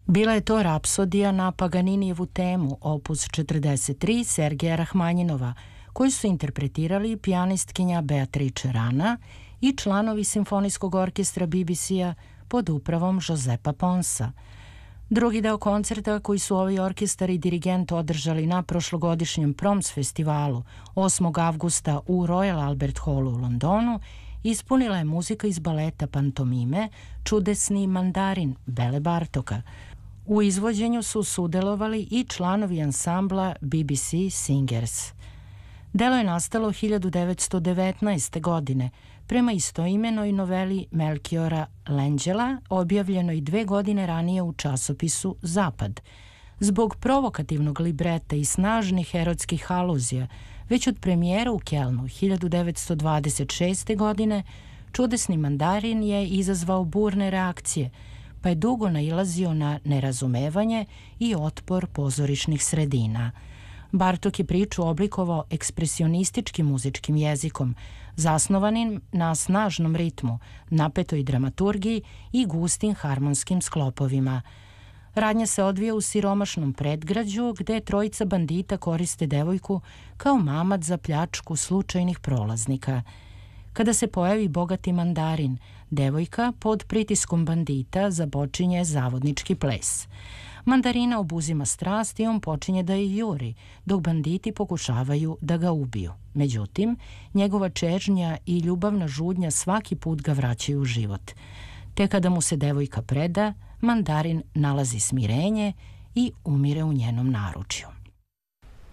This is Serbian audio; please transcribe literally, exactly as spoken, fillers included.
Bila je to rapsodija na Paganinijevu temu, opus četrdeset tri Sergeja Rahmanjinova, koju su interpretirali pijanistkinja Beatrice Rana i članovi Simfonijskog orkestra B B C-a pod upravom Josepa Ponsa. Drugi deo koncerta koji su ovaj orkestar i dirigent održali na prošlogodišnjem Proms festivalu osmog avgusta u Royal Albert Hallu u Londonu ispunila je muzika iz baleta Pantomime Čudesni mandarin Bele Bartoka. U izvođenju su sudelovali i članovi ansambla B B C Singers. Delo je nastalo hiljadu devetsto devetnaeste. godine prema istoimenoj noveli Melchiora Langella, objavljenoj dve godine ranije u časopisu Zapad. Zbog provokativnog libreta i snažnih erotskih aluzija, već od premijera u Kelnu hiljadu devetsto dvadeset šeste. godine, Čudesni mandarin je izazvao burne reakcije, pa je dugo nailazio na nerazumevanje i otpor pozorišnih sredina. Bartok je priču oblikovao ekspresionističkim muzičkim jezikom, zasnovanim na snažnom ritmu, napetoj dramaturgiji i gustim harmonskim sklopovima. Radnja se odvija u siromašnom predgrađu gde trojica bandita koriste devojku kao mamad za pljačku slučajnih prolaznika. Kada se pojavi bogati mandarin, devojka pod pritiskom bandita započinje zavodnički ples. Mandarina obuzima strast i on počinje da je juri, dok banditi pokušavaju da ga ubiju. Međutim, njegova čežnja i ljubavna žudnja svaki put ga vraćaju u život. Te kada mu se devojka preda, mandarin nalazi smirenje i umire u njenom naručju.